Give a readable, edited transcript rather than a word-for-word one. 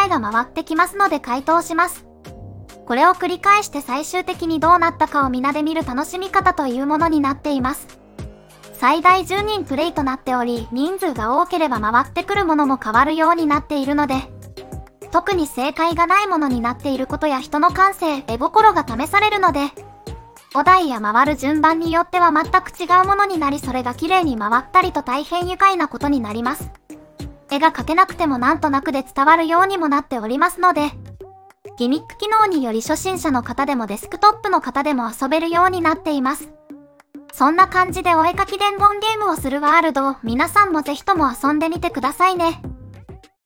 えが回ってきますので回答します。これを繰り返して最終的にどうなったかを皆で見る楽しみ方というものになっています。最大10人プレイとなっており、人数が多ければ回ってくるものも変わるようになっているので、特に正解がないものになっていることや人の感性、絵心が試されるので、お題や回る順番によっては全く違うものになり、それが綺麗に回ったりと大変愉快なことになります。絵が描けなくてもなんとなくで伝わるようにもなっておりますので、ギミック機能により初心者の方でもデスクトップの方でも遊べるようになっています。そんな感じでお絵描き伝言ゲームをするワールドを皆さんもぜひとも遊んでみてくださいね。